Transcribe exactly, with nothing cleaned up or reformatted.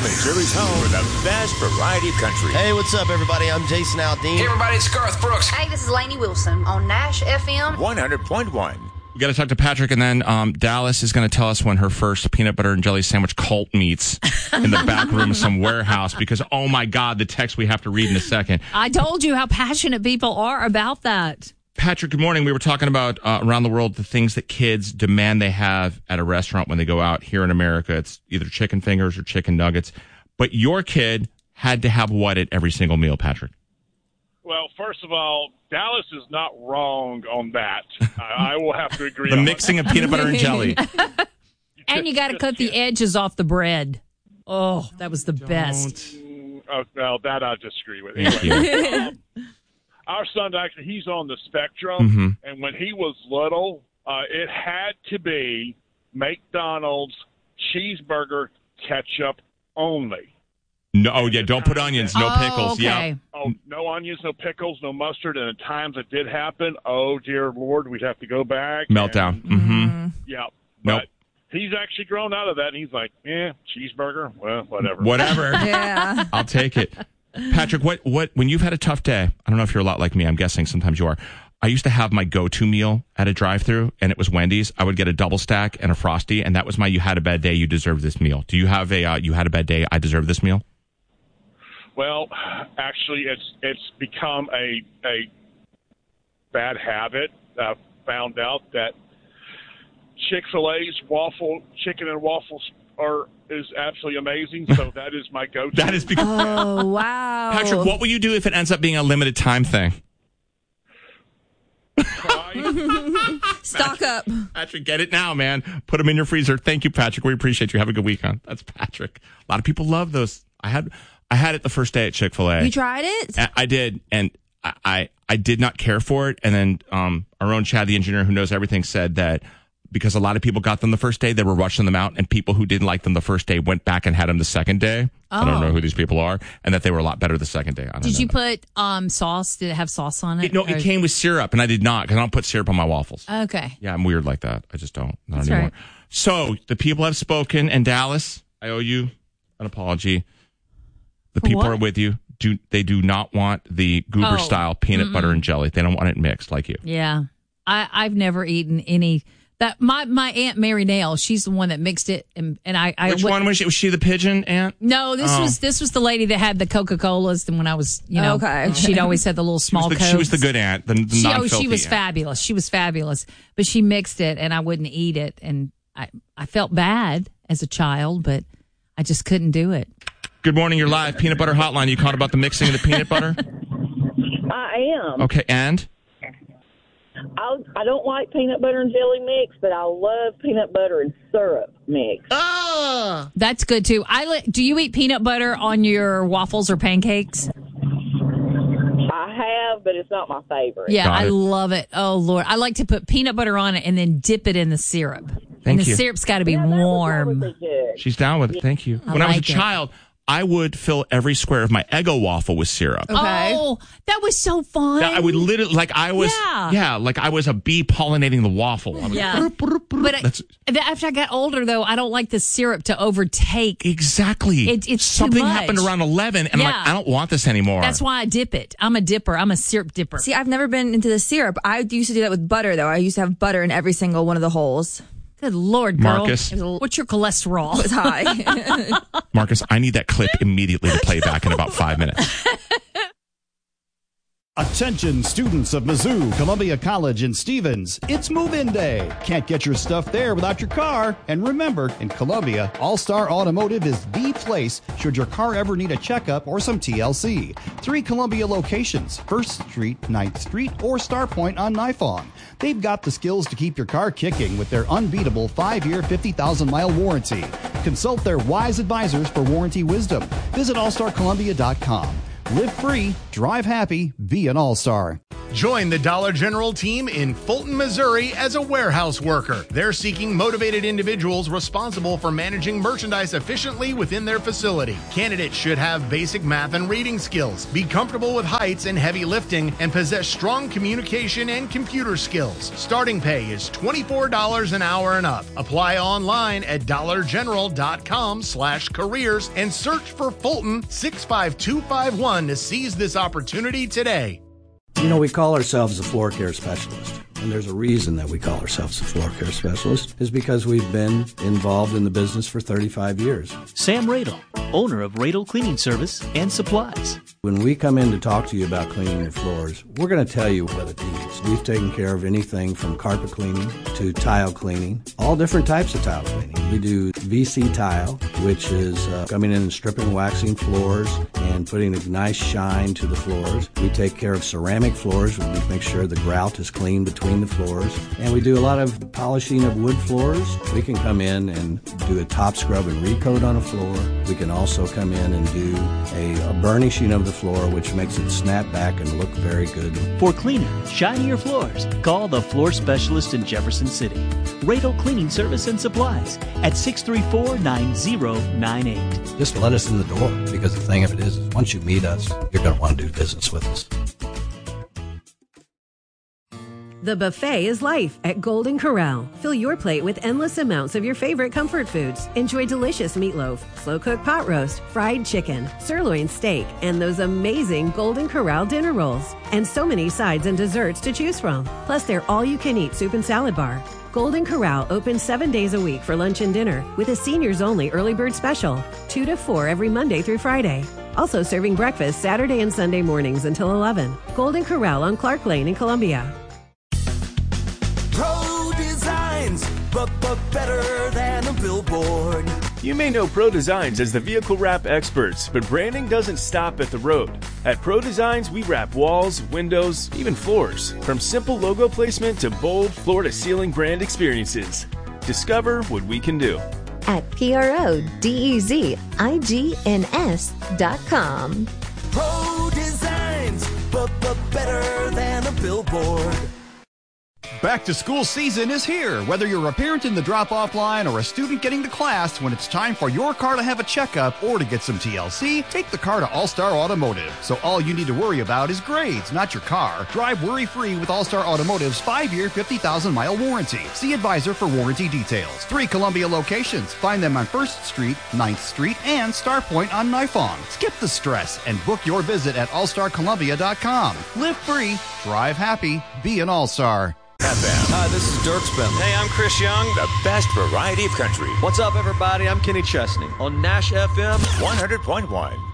Missouri's home for the best variety of country. Hey, what's up, everybody? I'm Jason Aldean. Hey, everybody, it's Garth Brooks. Hey, this is Lainey Wilson on Nash F M. one hundred point one. We got to talk to Patrick, and then um, Dallas is going to tell us when her first peanut butter and jelly sandwich cult meets in the back room of some warehouse, because, oh, my God, the text we have to read in a second. I told you how passionate people are about that. Patrick, good morning. We were talking about uh, around the world the things that kids demand they have at a restaurant when they go out. Here in America, it's either chicken fingers or chicken nuggets. But your kid had to have what at every single meal, Patrick? Well, first of all, Dallas is not wrong on that. I, I will have to agree the on mixing of peanut butter and jelly. And you got to cut the edges off the bread. Oh, that was the Don't. best. Oh, well, that I disagree with. Thank Anyway, um, our son, actually, he's on the spectrum, Mm-hmm. and when he was little, uh, it had to be McDonald's cheeseburger ketchup only. No, oh, yeah, don't put onions, no Oh, pickles. okay. Yeah. Oh, no onions, no pickles, no mustard, and at times it did happen. Oh, dear Lord, we'd have to go back. Meltdown. and- Mm-hmm. Yeah. Nope. But he's actually grown out of that, and he's like, eh, cheeseburger? Well, whatever. Whatever. Yeah. I'll take it. Patrick, what, what, when you've had a tough day, I don't know if you're a lot like me, I'm guessing sometimes you are. I used to have my go-to meal at a drive-thru, and it was Wendy's. I would get a double stack and a Frosty, and that was my you had a bad day, you deserve this meal. Do you have a uh, you had a bad day, I deserve this meal? Well, actually, it's it's become a a bad habit. I found out that Chick-fil-A's waffle chicken and waffles are is absolutely amazing. So that is my go-to. That is because Oh, wow. Patrick, what will you do if it ends up being a limited time thing? Try. Stock up. Patrick, get it now, man. Put them in your freezer. Thank you, Patrick. We appreciate you. Have a good weekend. That's Patrick. A lot of people love those. I had I had it the first day at Chick-fil-A. You tried it? I, I did, and I, I I did not care for it. And then um, our own Chad, the engineer who knows everything, said that because a lot of people got them the first day, they were rushing them out, and people who didn't like them the first day went back and had them the second day. I don't Oh. know who these people are, and that they were a lot better the second day. I don't Did know. you put um, sauce? Did it have sauce on it? It, no, it Or- came with syrup, and I did not, because I don't put syrup on my waffles. Okay. Yeah, I'm weird like that. I just don't. Not That's anymore. right. So the people have spoken, and Dallas, I owe you an apology. The For people what? are with you. Do they do not want the goober Oh, style peanut mm-mm. butter and jelly? They don't want it mixed like you. Yeah. I, I've never eaten any. That my, my Aunt Mary Nail, she's the one that mixed it, and, and I, I Which went- one was she? Was she the pigeon aunt? No, this Oh. was this was the lady that had the Coca Colas. And when I was, you know, Okay. she'd always had the little She was small. the, she was the Cokes. good aunt. The, the She, oh, non-filthy she was aunt. fabulous. She was fabulous, but she mixed it, and I wouldn't eat it, and I I felt bad as a child, but I just couldn't do it. Good morning. You're live. Peanut butter hotline. You caught about the mixing of the peanut butter? I am. Okay, and I'll, I don't like peanut butter and jelly mix, but I love peanut butter and syrup mix. That's good too. I li- do you eat peanut butter on your waffles or pancakes? I have, but it's not my favorite. Yeah, Got I it. love it. Oh Lord, I like to put peanut butter on it and then dip it in the syrup. Thank and the you. syrup's got to be Yeah, that would warm. probably be good. she's down with it. Thank you. I When I was a like it. child, I would fill every square of my Eggo waffle with syrup. Okay. Oh, that was so fun. That I would literally, like I was, Yeah. yeah, like I was a bee pollinating the waffle. I was, Yeah. But I, That's- after I got older, though, I don't like the syrup to overtake. Exactly. It- it's too Something much. happened around eleven, and I'm Yeah. like, I don't want this anymore. That's why I dip it. I'm a dipper. I'm a syrup dipper. See, I've never been into the syrup. I used to do that with butter, though. I used to have butter in every single one of the holes. Good Lord, girl. Marcus. What's your cholesterol? It was high. Marcus, I need that clip immediately to play back in about five minutes. Attention students of Mizzou, Columbia College, and Stevens. It's move-in day. Can't get your stuff there without your car. And remember, in Columbia, All-Star Automotive is the place should your car ever need a checkup or some T L C. Three Columbia locations, first Street, ninth Street, or Star Point on Nifong. They've got the skills to keep your car kicking with their unbeatable five-year, fifty thousand mile warranty. Consult their wise advisors for warranty wisdom. Visit all star columbia dot com. Live free, drive happy, be an all-star. Join the Dollar General team in Fulton, Missouri as a warehouse worker. They're seeking motivated individuals responsible for managing merchandise efficiently within their facility. Candidates should have basic math and reading skills, be comfortable with heights and heavy lifting, and possess strong communication and computer skills. Starting pay is twenty-four dollars an hour and up. Apply online at dollar general dot com slash careers and search for Fulton six five two five one to seize this opportunity today. You know, we call ourselves a floor care specialist, and there's a reason that we call ourselves a floor care specialist, is because we've been involved in the business for thirty-five years. Sam Radel, owner of Radel Cleaning Service and Supplies. When we come in to talk to you about cleaning your floors, we're going to tell you what it needs. We've taken care of anything from carpet cleaning to tile cleaning, all different types of tile cleaning. We do V C tile, which is uh, coming in and stripping, waxing floors and putting a nice shine to the floors. We take care of ceramic floors. We make sure the grout is clean between the floors. And we do a lot of polishing of wood floors. We can come in and do a top scrub and recoat on a floor. We can also come in and do a, a burnishing of the floor, which makes it snap back and look very good. For cleaner, shinier floors, call the floor specialist in Jefferson City. Radel Cleaning Service and Supplies at six three four, nine zero nine eight. Just let us in the door, because the thing of it is, is once you meet us, you're going to want to do business with us. The buffet is life at Golden Corral. Fill your plate with endless amounts of your favorite comfort foods. Enjoy delicious meatloaf, slow-cooked pot roast, fried chicken, sirloin steak, and those amazing Golden Corral dinner rolls. And so many sides and desserts to choose from. Plus, their all-you-can-eat soup and salad bar. Golden Corral opens seven days a week for lunch and dinner with a seniors-only early bird special, two to four every Monday through Friday. Also serving breakfast Saturday and Sunday mornings until eleven. Golden Corral on Clark Lane in Columbia. Pro Designs, but, but better than a billboard. You may know Pro Designs as the vehicle wrap experts, but branding doesn't stop at the road. At Pro Designs, we wrap walls, windows, even floors. From simple logo placement to bold floor-to-ceiling brand experiences. Discover what we can do at P R O D E Z I G N S dot com. Pro Designs, but, but better than a billboard. Back to school season is here. Whether you're a parent in the drop-off line or a student getting to class, when it's time for your car to have a checkup or to get some T L C, take the car to All-Star Automotive. So all you need to worry about is grades, not your car. Drive worry-free with All-Star Automotive's five-year, fifty thousand mile warranty. See advisor for warranty details. Three Columbia locations. Find them on first street, ninth street, and Star Point on Nifong. Skip the stress and book your visit at all star columbia dot com. Live free, drive happy, be an All-Star. F M. Hi, this is Dirk Bentley. Hey, I'm Chris Young. The best variety of country. What's up, everybody? I'm Kenny Chesney on Nash F M one hundred point one.